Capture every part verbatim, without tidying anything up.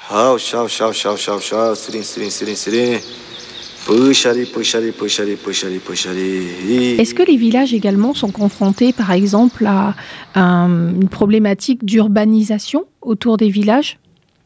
Hao, chao, chao, chao, chao, chao, sirin, sirin, sirin, sirin. Pushari, pushari, pushari, pushari, pushari. Est-ce que les villages également sont confrontés, par exemple, à un- une problématique d'urbanisation autour des villages?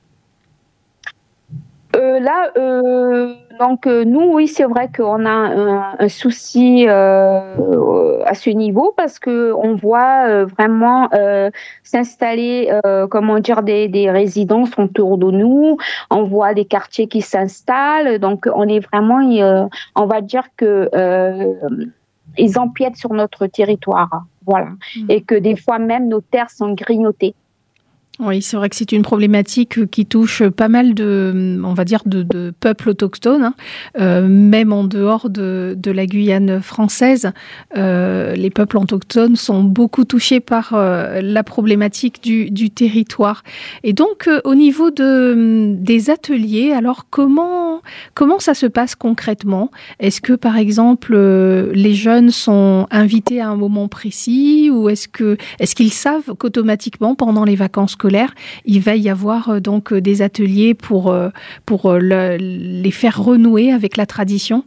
Euh, là, euh, donc euh, nous, oui, c'est vrai qu'on a un, un souci euh, à ce niveau parce que on voit euh, vraiment euh, s'installer, euh, comment dire, des, des résidences autour de nous. On voit des quartiers qui s'installent. Donc, on est vraiment, euh, on va dire que euh, ils empiètent sur notre territoire, voilà, Mm. et que des fois même nos terres sont grignotées. Oui, c'est vrai que c'est une problématique qui touche pas mal de, on va dire, de, de peuples autochtones, hein. Euh, même en dehors de, de la Guyane française. Euh, les peuples autochtones sont beaucoup touchés par euh, la problématique du, du territoire. Et donc, euh, au niveau de, des ateliers, alors comment, comment ça se passe concrètement? Est-ce que, par exemple, euh, les jeunes sont invités à un moment précis ou est-ce que, est-ce qu'ils savent qu'automatiquement, pendant les vacances scolaires, il va y avoir euh, donc euh, des ateliers pour, euh, pour euh, le, les faire renouer avec la tradition?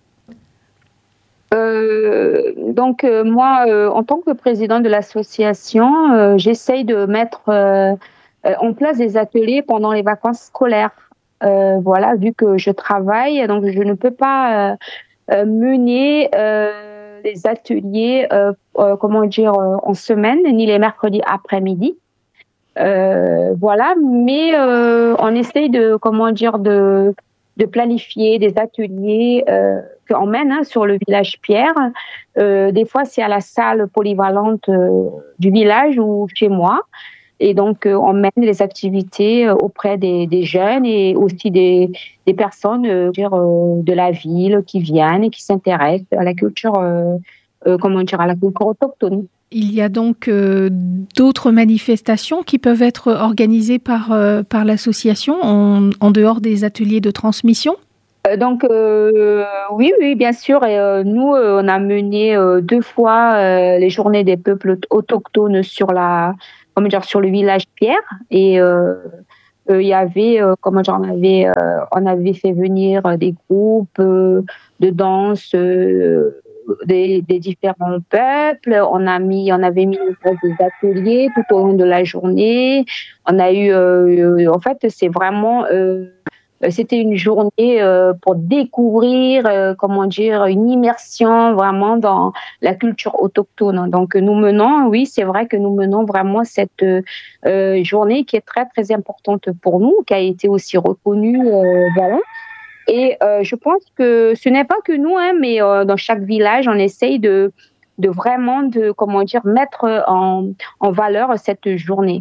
Euh, donc euh, moi, euh, en tant que président de l'association, euh, j'essaye de mettre euh, euh, en place des ateliers pendant les vacances scolaires. Euh, voilà, vu que je travaille, donc je ne peux pas euh, euh, mener euh, les ateliers, euh, euh, comment dire, euh, en semaine, ni les mercredis après-midi. Euh, voilà, mais euh, on essaye de, comment dire, de, de planifier des ateliers euh, qu'on mène hein, sur le village Pierre. Euh, des fois, c'est à la salle polyvalente euh, du village ou chez moi. Et donc, euh, on mène les activités euh, auprès des, des jeunes et aussi des, des personnes euh, dire, euh, de la ville qui viennent et qui s'intéressent à la culture, euh, euh, comment dire, à la culture autochtone. Il y a donc euh, d'autres manifestations qui peuvent être organisées par, euh, par l'association en, en dehors des ateliers de transmission? Euh, Donc euh, oui, oui, bien sûr. Et, euh, nous, euh, on a mené euh, deux fois euh, les journées des peuples autochtones sur la, comment dire, sur le village Pierre. Et euh, euh, il y avait, euh, comment dire, on avait, euh, on avait fait venir des groupes euh, de danse euh, des, des différents peuples. On a mis, on avait mis en place des ateliers tout au long de la journée. On a eu, euh, en fait, c'est vraiment euh, c'était une journée euh, pour découvrir, euh, comment dire, une immersion vraiment dans la culture autochtone. Donc, nous menons, oui, c'est vrai que nous menons vraiment cette euh, journée qui est très, très importante pour nous, qui a été aussi reconnue, euh, voilà. Et euh, je pense que ce n'est pas que nous, hein, mais euh, dans chaque village, on essaye de, de vraiment, de, comment dire, mettre en, en valeur cette journée.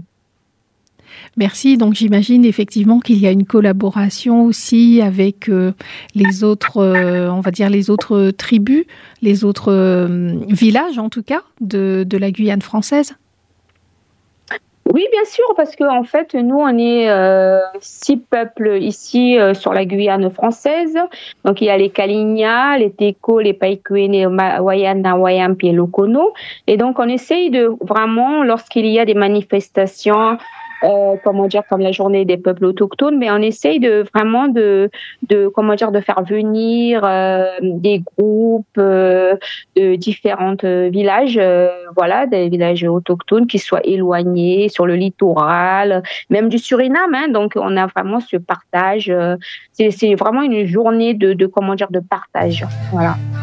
Merci. Donc j'imagine effectivement qu'il y a une collaboration aussi avec euh, les autres, euh, on va dire les autres tribus, les autres euh, villages en tout cas de, de la Guyane française. Oui, bien sûr, parce qu'en en fait, nous, on est euh, six peuples ici euh, sur la Guyane française. Donc, il y a les Kalinia, les Teko, les Païkoué, les Wayana, Wayampi et Lokono. Et donc, on essaye de vraiment, lorsqu'il y a des manifestations, euh, comment dire, comme la journée des peuples autochtones, mais on essaye de vraiment de, de comment dire, de faire venir euh, des groupes euh, de différents euh, villages, euh, voilà, des villages autochtones qui soient éloignés sur le littoral, même du Suriname. Hein, donc, on a vraiment ce partage. Euh, c'est, c'est vraiment une journée de, de comment dire, de partage. Voilà.